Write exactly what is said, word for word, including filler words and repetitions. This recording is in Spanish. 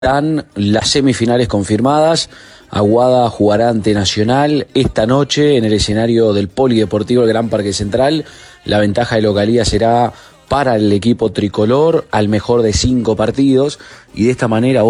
Están las semifinales confirmadas. Aguada jugará ante Nacional esta noche en el escenario del Polideportivo del Gran Parque Central. La ventaja de localía será para el equipo tricolor al mejor de cinco partidos y de esta manera